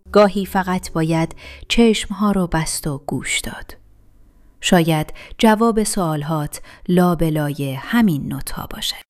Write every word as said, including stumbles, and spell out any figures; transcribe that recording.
گاهی فقط باید چشمها رو بست و گوش داد. شاید جواب سوالهات لابلای همین نوتا باشه.